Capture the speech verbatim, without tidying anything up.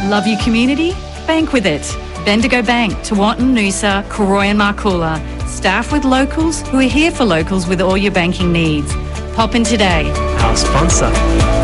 Love your community? Bank with it. Bendigo Bank, Tewantin, Noosa, Koroy and Marcoola. Staff with locals who are here for locals with all your banking needs. Pop in today. Our sponsor.